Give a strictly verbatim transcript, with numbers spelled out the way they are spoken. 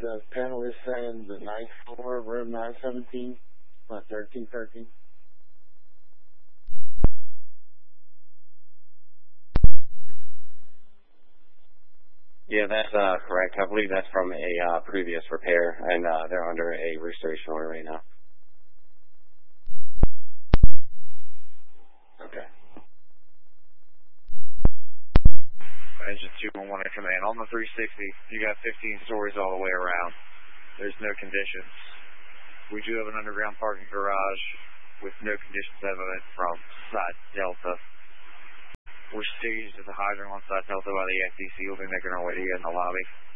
the panel is saying the ninth floor, room nine seventeen, uh, thirteen thirteen. Yeah, that's uh, correct. I believe that's from a uh, previous repair, and uh, they're under a restoration order right now. Okay. Engine two one one command. On the three sixty, you got fifteen stories all the way around. There's no conditions. We do have an underground parking garage with no conditions evident from side Delta. We're staged at the hydrant on side Delta by the F D C. We'll be making our way to you in the lobby.